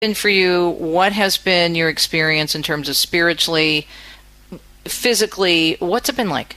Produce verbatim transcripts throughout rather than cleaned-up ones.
been for you? What has been your experience in terms of spiritually, physically? What's it been like?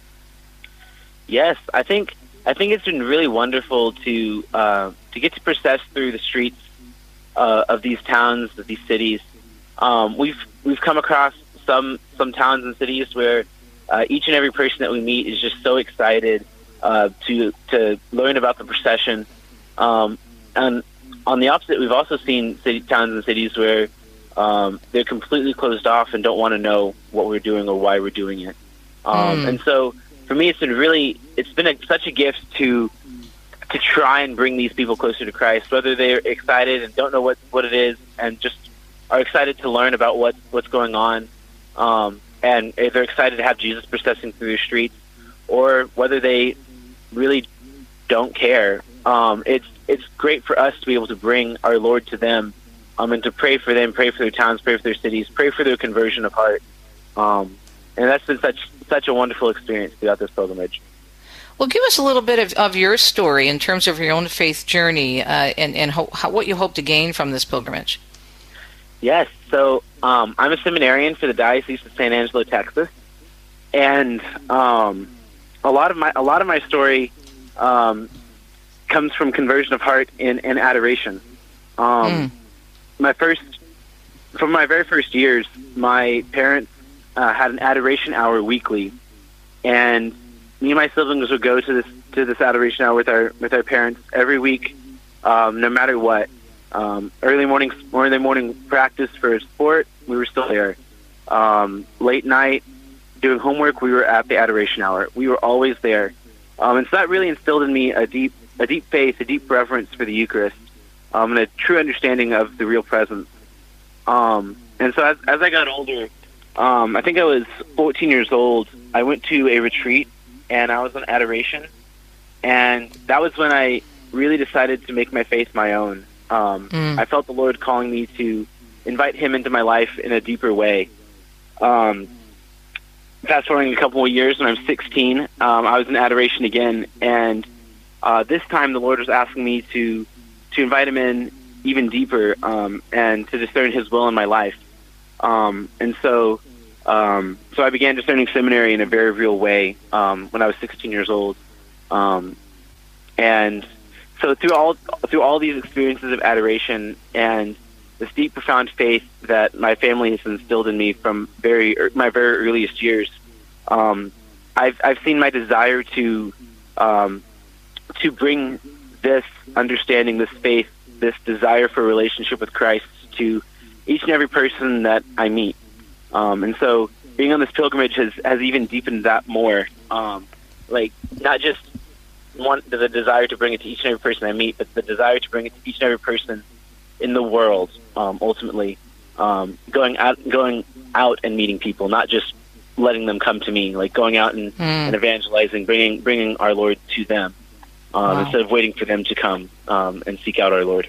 Yes, I think I think it's been really wonderful to uh, to get to process through the streets uh, of these towns, of these cities. Um, we've we've come across some some towns and cities where uh, each and every person that we meet is just so excited uh, to to learn about the procession. Um, and on the opposite, we've also seen city, towns and cities where um, they're completely closed off and don't want to know what we're doing or why we're doing it. Um, Mm. and so, for me, it's been really it's been a, such a gift to to try and bring these people closer to Christ, whether they're excited and don't know what, what it is, and just are excited to learn about what what's going on, um, and if they're excited to have Jesus processing through the streets, or whether they really don't care. Um, it's it's great for us to be able to bring our Lord to them, um, and to pray for them, pray for their towns, pray for their cities, pray for their conversion of heart. Um, and that's been such such a wonderful experience throughout this pilgrimage. Well, give us a little bit of, of your story in terms of your own faith journey, uh, and, and ho- how, what you hope to gain from this pilgrimage. Yes, so um, I'm a seminarian for the Diocese of San Angelo, Texas, and um, a lot of my a lot of my story um, comes from conversion of heart and, and adoration. Um, Mm. My first, from my very first years, my parents uh, had an adoration hour weekly, and me and my siblings would go to this to this adoration hour with our with our parents every week, um, no matter what. Um, early morning, early morning practice for sport, we were still there. Um, late night, doing homework, we were at the adoration hour. We were always there, um, and so that really instilled in me a deep, a deep faith, a deep reverence for the Eucharist, um, and a true understanding of the real presence. Um, and so, as, as I got older, um, I think I was fourteen years old. I went to a retreat, and I was on adoration, and that was when I really decided to make my faith my own. Um, Mm. I felt the Lord calling me to invite Him into my life in a deeper way. Um, fast forwarding a couple more years, when I'm sixteen, um, I was in adoration again, and uh, this time the Lord was asking me to to invite Him in even deeper, um, and to discern His will in my life. Um, and so, um, so I began discerning seminary in a very real way um, when I was sixteen years old, um, and so through all through all these experiences of adoration and this deep, profound faith that my family has instilled in me from very my very earliest years, um, I've I've seen my desire to um, to bring this understanding, this faith, this desire for a relationship with Christ to each and every person that I meet. Um, and so being on this pilgrimage has, has even deepened that more. Um, like, not just want the desire to bring it to each and every person I meet, but the desire to bring it to each and every person in the world, um, ultimately. Um, going out going out and meeting people, not just letting them come to me, like going out and, Mm. and evangelizing, bringing bringing our Lord to them, um, Wow. instead of waiting for them to come um, and seek out our Lord.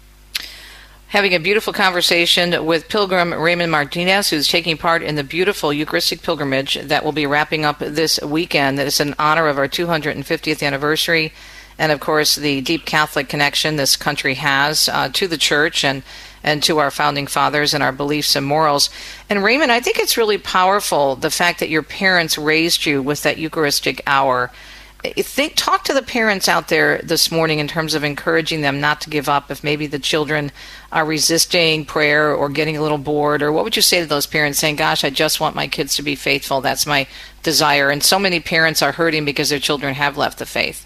Having a beautiful conversation with Pilgrim Raymond Martinez, who's taking part in the beautiful Eucharistic pilgrimage that will be wrapping up this weekend. That is in honor of our two hundred fiftieth anniversary, and of course the deep Catholic connection this country has uh, to the Church and and to our founding fathers and our beliefs and morals. And Raymond, I think it's really powerful, the fact that your parents raised you with that Eucharistic hour. I think, talk to the parents out there this morning in terms of encouraging them not to give up if maybe the children are resisting prayer or getting a little bored. Or what would you say to those parents saying, gosh, I just want my kids to be faithful. That's my desire. And so many parents are hurting because their children have left the faith.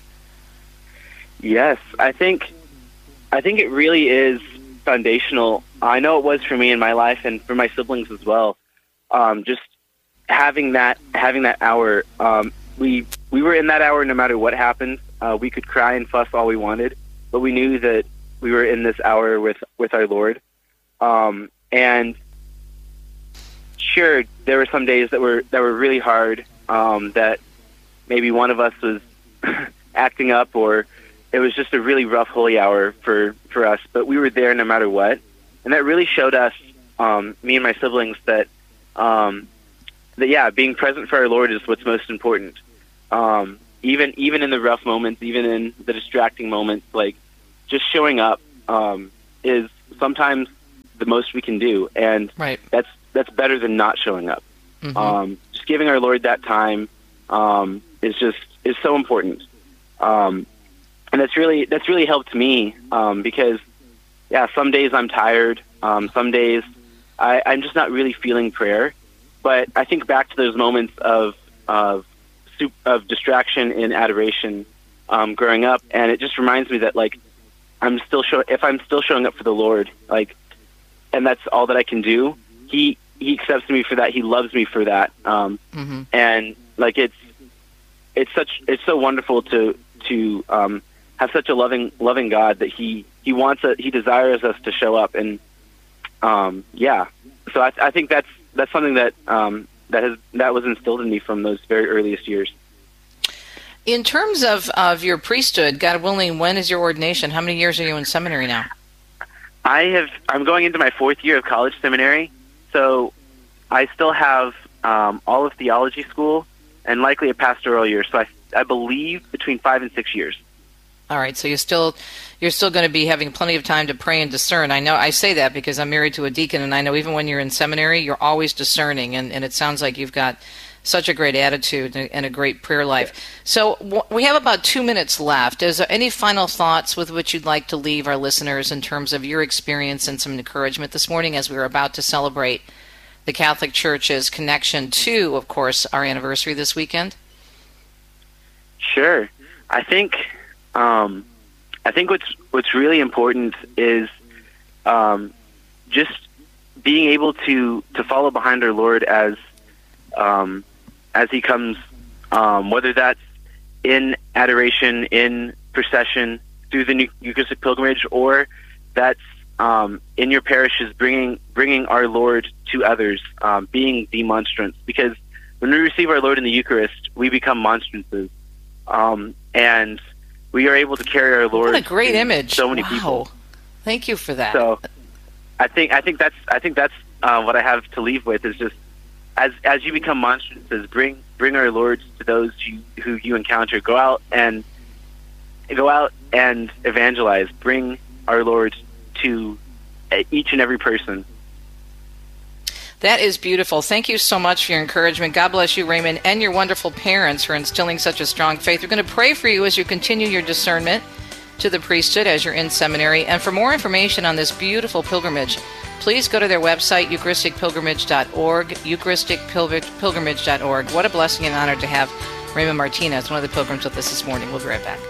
Yes, I think I think it really is foundational. I know it was for me in my life and for my siblings as well. Um, just having that having that hour. Um, we we were in that hour no matter what happened. Uh, we could cry and fuss all we wanted, but we knew that we were in this hour with, with our Lord. Um, and sure, there were some days that were that were really hard. Um, that maybe one of us was acting up, or it was just a really rough holy hour for, for us. But we were there no matter what, and that really showed us, um, me and my siblings, that um, that yeah, being present for our Lord is what's most important. Um, even even in the rough moments, even in the distracting moments, like just showing up um, is sometimes the most we can do, and right. that's that's better than not showing up. Mm-hmm. Um, just giving our Lord that time um, is just is so important, um, and that's really that's really helped me um, because yeah, some days I'm tired, um, some days I, I'm just not really feeling prayer, but I think back to those moments of of of distraction and adoration um, growing up, and it just reminds me that like I'm still show if I'm still showing up for the Lord, like, and that's all that I can do. He he accepts me for that. He loves me for that, um, mm-hmm. and like it's it's such it's so wonderful to to um, have such a loving loving God that he he wants a, he desires us to show up, and um, yeah. So I, I think that's that's something that. Um, That has that was instilled in me from those very earliest years. In terms of, of your priesthood, God willing, when is your ordination? How many years are you in seminary now? I have. I'm going into my fourth year of college seminary, so I still have um, all of theology school and likely a pastoral year. So I, I believe between five and six years. All right, so you're still you're still going to be having plenty of time to pray and discern. I know I say that because I'm married to a deacon, and I know even when you're in seminary, you're always discerning, and, and it sounds like you've got such a great attitude and, and a great prayer life. So w- we have about two minutes left. Is there any final thoughts with which you'd like to leave our listeners in terms of your experience and some encouragement this morning as we were about to celebrate the Catholic Church's connection to, of course, our anniversary this weekend? Sure. I think... Um, I think what's what's really important is um, just being able to, to follow behind our Lord as um, as He comes, um, whether that's in adoration, in procession, through the Eucharistic pilgrimage, or that's um, in your parishes, bringing bringing our Lord to others, um, being the monstrance. Because when we receive our Lord in the Eucharist, we become monstrances, um, and we are able to carry our Lord. What a great image! So many wow. people. Thank you for that. So, I think I think that's I think that's uh, what I have to leave with is just as as you become monstrances, bring bring our Lord to those you, who you encounter. Go out and go out and evangelize. Bring our Lord to each and every person. That is beautiful. Thank you so much for your encouragement. God bless you, Raymond, and your wonderful parents for instilling such a strong faith. We're going to pray for you as you continue your discernment to the priesthood as you're in seminary. And for more information on this beautiful pilgrimage, please go to their website, Eucharistic Pilgrimage dot org, Eucharistic Pilgrimage dot org. What a blessing and honor to have Raymond Martinez, one of the pilgrims, with us this morning. We'll be right back.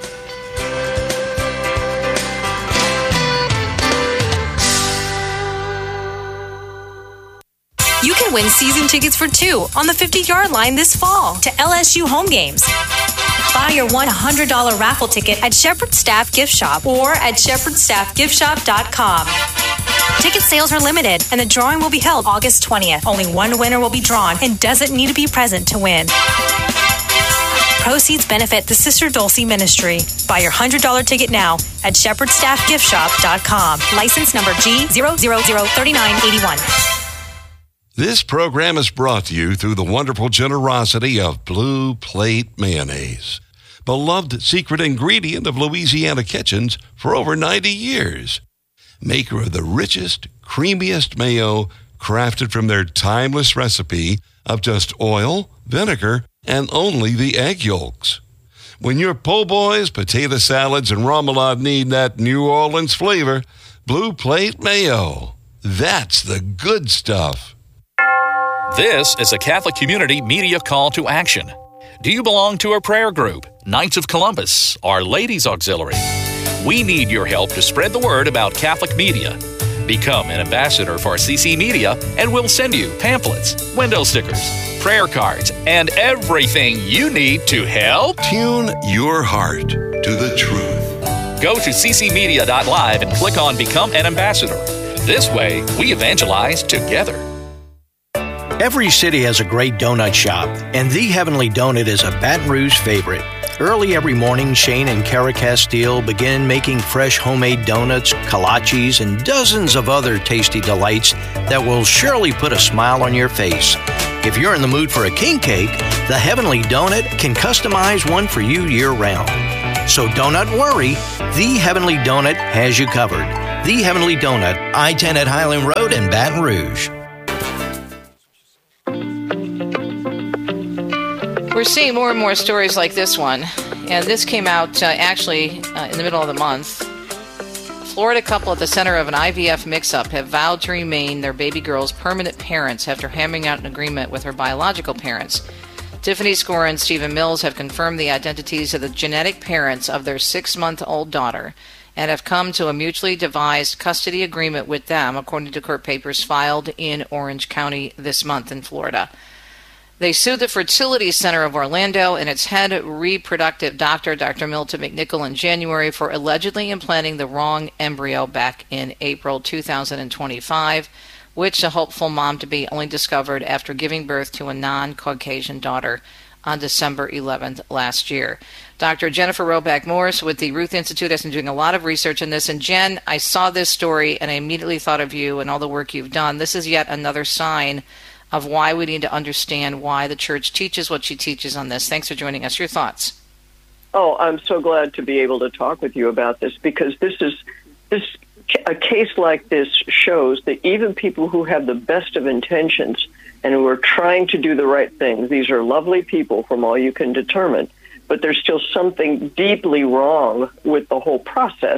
You can win season tickets for two on the fifty-yard line this fall to L S U home games. Buy your one hundred dollars raffle ticket at Shepherd Staff Gift Shop or at shepherd staff gift shop dot com. Ticket sales are limited, and the drawing will be held August twentieth. Only one winner will be drawn and doesn't need to be present to win. Proceeds benefit the Sister Dulce Ministry. Buy your one hundred dollars ticket now at shepherd staff gift shop dot com. License number G zero zero zero three nine eight one. This program is brought to you through the wonderful generosity of Blue Plate Mayonnaise, beloved secret ingredient of Louisiana kitchens for over ninety years. Maker of the richest, creamiest mayo, crafted from their timeless recipe of just oil, vinegar, and only the egg yolks. When your po' boys, potato salads, and remoulade need that New Orleans flavor, Blue Plate Mayo. That's the good stuff. This is a Catholic Community Media Call to Action. Do you belong to a prayer group, Knights of Columbus, Our Ladies Auxiliary? We need your help to spread the word about Catholic media. Become an ambassador for C C Media, and we'll send you pamphlets, window stickers, prayer cards, and everything you need to help. Tune your heart to the truth. Go to c c media dot live and click on Become an Ambassador. This way, we evangelize together. Every city has a great donut shop, and The Heavenly Donut is a Baton Rouge favorite. Early every morning, Shane and Kara Castile begin making fresh homemade donuts, kolaches, and dozens of other tasty delights that will surely put a smile on your face. If you're in the mood for a king cake, The Heavenly Donut can customize one for you year-round. So don't worry, The Heavenly Donut has you covered. The Heavenly Donut, I ten at Highland Road in Baton Rouge. We're seeing more and more stories like this one, and this came out uh, actually uh, in the middle of the month. A Florida couple at the center of an I V F mix-up have vowed to remain their baby girl's permanent parents after hammering out an agreement with her biological parents. Tiffany Score and Stephen Mills have confirmed the identities of the genetic parents of their six-month-old daughter and have come to a mutually devised custody agreement with them, according to court papers filed in Orange County this month in Florida. They sued the Fertility Center of Orlando and its head reproductive doctor, Doctor Milton McNichol, in January for allegedly implanting the wrong embryo back in April two thousand twenty-five, which the hopeful mom-to-be only discovered after giving birth to a non-Caucasian daughter on December eleventh last year. Doctor Jennifer Roback Morris with the Ruth Institute has been doing a lot of research in this. And Jen, I saw this story and I immediately thought of you and all the work you've done. This is yet another sign of why we need to understand why the church teaches what she teaches on this. Thanks for joining us. Your thoughts? Oh, I'm so glad to be able to talk with you about this, because this is this a case like this shows that even people who have the best of intentions and who are trying to do the right thing, these are lovely people from all you can determine, but there's still something deeply wrong with the whole process.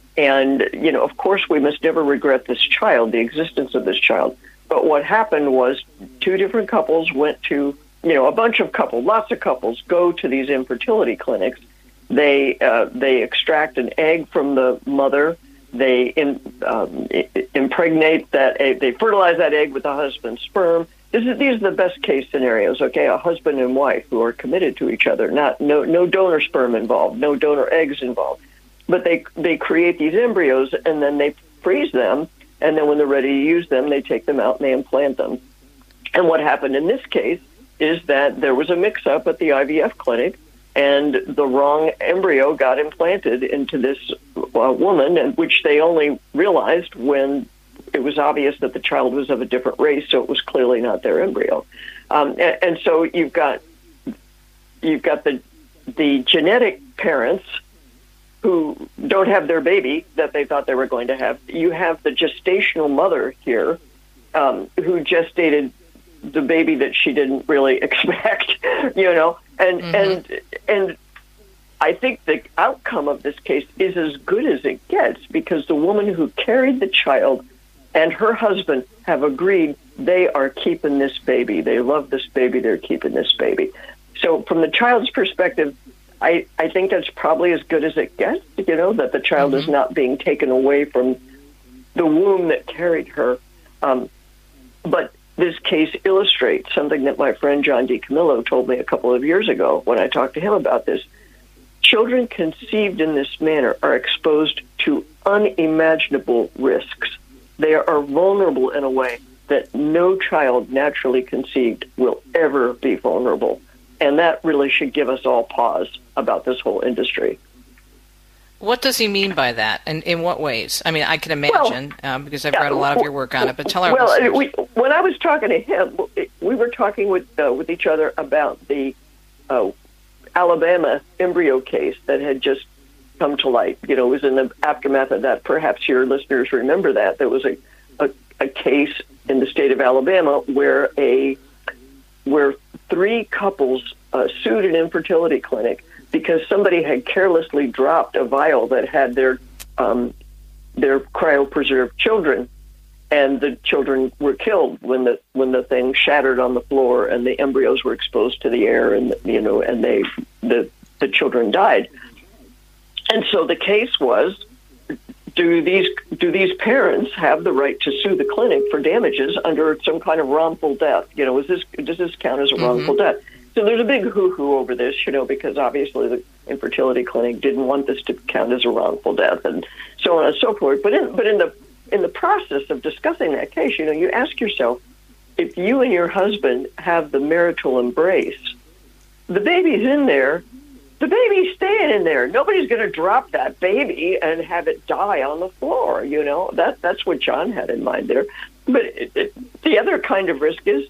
And, you know, of course, we must never regret this child, the existence of this child. But what happened was two different couples went to, you know, a bunch of couples, lots of couples go to these infertility clinics. They uh, they extract an egg from the mother. They in, um, impregnate that egg. They fertilize that egg with the husband's sperm. This is, these are the best case scenarios, okay? A husband and wife who are committed to each other, not no no donor sperm involved, no donor eggs involved. But they they create these embryos and then they freeze them. And then when they're ready to use them, they take them out and they implant them. And what happened in this case is that there was a mix-up at the I V F clinic, and the wrong embryo got implanted into this uh, woman, and which they only realized when it was obvious that the child was of a different race, so it was clearly not their embryo. Um, and, and so you've got you've got the the genetic parents who don't have their baby that they thought they were going to have. You have the gestational mother here um, who gestated the baby that she didn't really expect, you know. And mm-hmm. and and I think the outcome of this case is as good as it gets, because the woman who carried the child and her husband have agreed they are keeping this baby. They love this baby. They're keeping this baby. So from the child's perspective, I, I think that's probably as good as it gets, you know, that the child mm-hmm. is not being taken away from the womb that carried her. Um, but this case illustrates something that my friend John DiCamillo told me a couple of years ago when I talked to him about this. Children conceived in this manner are exposed to unimaginable risks. They are vulnerable in a way that no child naturally conceived will ever be vulnerable. And that really should give us all pause about this whole industry. What does he mean by that, and in what ways? I mean, I can imagine, well, um, because I've read a lot of your work on it, but tell our well, listeners. We, when I was talking to him, we were talking with uh, with each other about the uh, Alabama embryo case that had just come to light. You know, it was in the aftermath of that. Perhaps your listeners remember that. There was a, a, a case in the state of Alabama where a where three couples uh, sued an infertility clinic because somebody had carelessly dropped a vial that had their um, their cryopreserved children, and the children were killed when the when the thing shattered on the floor and the embryos were exposed to the air, and you know, and they the the children died. And so the case was, do these do these parents have the right to sue the clinic for damages under some kind of wrongful death? You know, is this does this count as a mm-hmm. wrongful death? So there's a big hoo-hoo over this, you know, because obviously the infertility clinic didn't want this to count as a wrongful death, and so on and so forth. But in but in the in the process of discussing that case, you know, you ask yourself, if you and your husband have the marital embrace, the baby's in there. The baby's staying in there. Nobody's going to drop that baby and have it die on the floor. You know, that that's what John had in mind there. But it, it, the other kind of risk is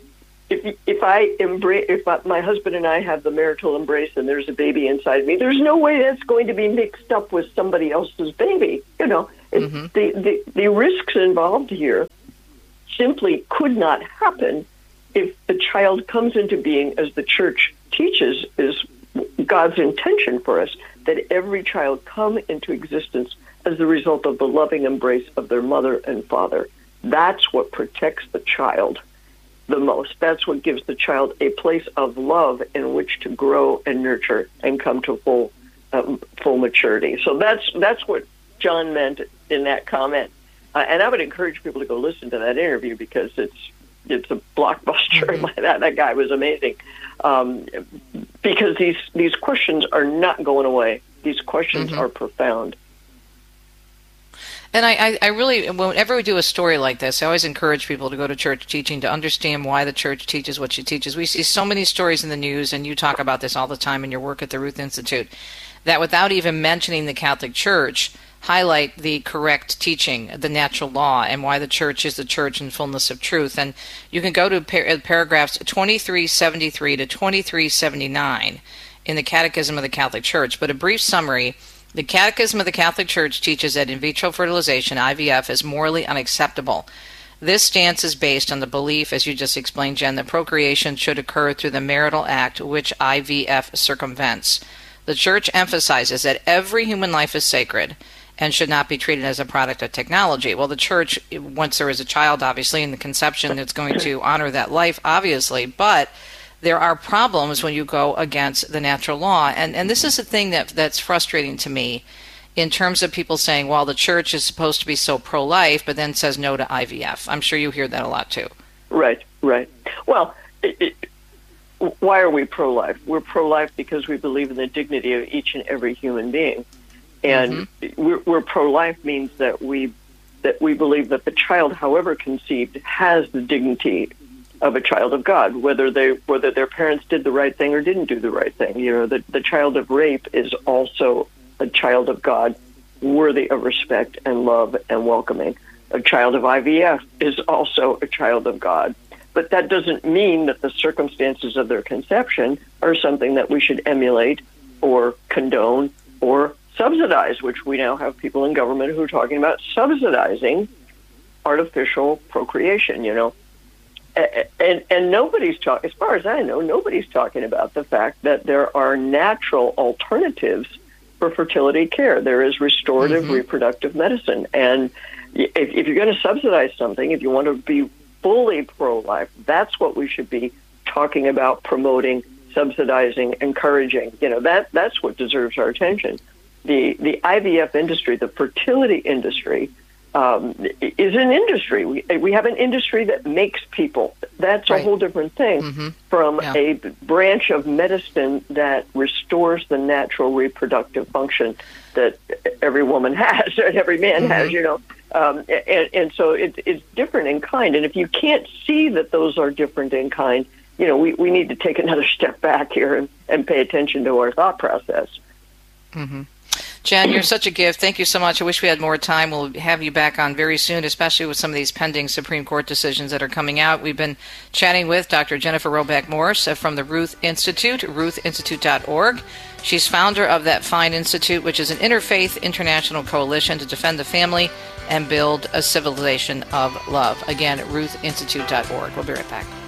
if if I embrace, if I, my husband and I have the marital embrace and there's a baby inside me, there's no way that's going to be mixed up with somebody else's baby. You know, It, Mm-hmm. the, the, the risks involved here simply could not happen if the child comes into being as the church teaches is God's intention for us, that every child come into existence as the result of the loving embrace of their mother and father. That's what protects the child the most. That's what gives the child a place of love in which to grow and nurture and come to full um, full maturity. So that's that's what John meant in that comment. Uh, and I would encourage people to go listen to that interview because it's it's a blockbuster. Mm-hmm. that that guy was amazing. Um, because these these questions are not going away. These questions mm-hmm. are profound. And I, I, I really, whenever we do a story like this, I always encourage people to go to church teaching to understand why the church teaches what she teaches. We see so many stories in the news, and you talk about this all the time in your work at the Ruth Institute, that without even mentioning the Catholic Church, highlight the correct teaching, the natural law, and why the church is the church in fullness of truth. And you can go to par- paragraphs twenty-three seventy-three to twenty-three seventy-nine in the Catechism of the Catholic Church. But a brief summary: the Catechism of the Catholic Church teaches that in vitro fertilization, I V F, is morally unacceptable. This stance is based on the belief, as you just explained, Jen, that procreation should occur through the marital act, which I V F circumvents. The Church emphasizes that every human life is sacred and should not be treated as a product of technology. Well, the Church, once there is a child, obviously, in the conception, it's going to honor that life, obviously, but there are problems when you go against the natural law. And and this is the thing that that's frustrating to me in terms of people saying, well, the church is supposed to be so pro-life, but then says no to I V F. I'm sure you hear that a lot too. Right, right. Well, it, it, why are we pro-life? We're pro-life because we believe in the dignity of each and every human being. And mm-hmm. we're, we're pro-life means that we that we believe that the child, however conceived, has the dignity of a child of God, whether they whether their parents did the right thing or didn't do the right thing. You know, the, the child of rape is also a child of God, worthy of respect and love and welcoming. A child of I V F is also a child of God. But that doesn't mean that the circumstances of their conception are something that we should emulate or condone or subsidize, which we now have people in government who are talking about subsidizing artificial procreation, you know. And, and nobody's talking, as far as I know, nobody's talking about the fact that there are natural alternatives for fertility care. There is restorative mm-hmm. reproductive medicine. And if, if you're going to subsidize something, if you want to be fully pro-life, that's what we should be talking about, promoting, subsidizing, encouraging. You know, that that's what deserves our attention. The, the I V F industry, the fertility industry, Um, is an industry. We we have an industry that makes people. That's right. A whole different thing mm-hmm. from yeah. a branch of medicine that restores the natural reproductive function that every woman has and every man mm-hmm. has, you know. Um, and, and so it, it's different in kind. And if you can't see that those are different in kind, you know, we, we need to take another step back here and, and pay attention to our thought process. Mm-hmm. Jen, you're such a gift. Thank you so much. I wish we had more time. We'll have you back on very soon, especially with some of these pending Supreme Court decisions that are coming out. We've been chatting with Doctor Jennifer Roback Morse from the Ruth Institute, ruth institute dot org. She's founder of that fine institute, which is an interfaith international coalition to defend the family and build a civilization of love. Again, ruth institute dot org. We'll be right back.